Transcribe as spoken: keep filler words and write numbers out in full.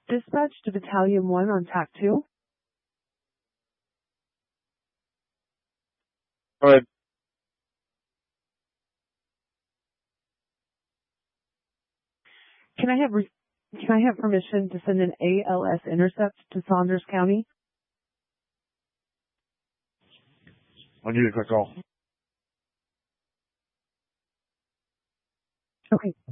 Dispatch to Battalion one on T A C two. Go ahead. Can I have re- can I have permission to send an A L S intercept to Saunders County? I need a quick call. Okay.